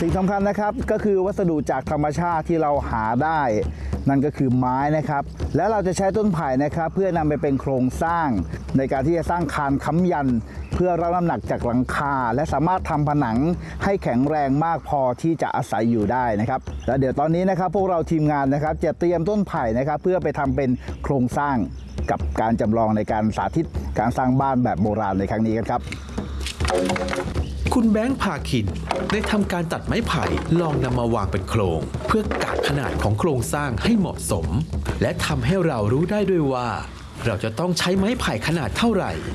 สิ่งสำคัญนะครับก็คือวัสดุจากธรรมชาติที่เราหาได้นั่นก็คือไม้นะครับและเราจะใช้ต้นไผ่นะครับเพื่อนำไปเป็นโครงสร้างในการที่จะสร้างคานค้ำยันเพื่อรับน้ำหนักจากหลังคาและสามารถทำผนังให้แข็งแรงมากพอที่จะอาศัยอยู่ได้นะครับและเดี๋ยวตอนนี้นะครับพวกเราทีมงานนะครับจะเตรียมต้นไผ่นะครับเพื่อไปทำเป็นโครงสร้างกับการจำลองในการสาธิตการสร้างบ้านแบบโบราณในครั้งนี้กันครับคุณแบงค์พาคินได้ทำการตัดไม้ไผ่ลองนำมาวางเป็นโครงเพื่อกะขนาดของโครงสร้างให้เหมาะสมและทำให้เรารู้ได้ด้วยว่าเราจะต้องใช้ไม้ไผ่ขนาดเท่าไหร่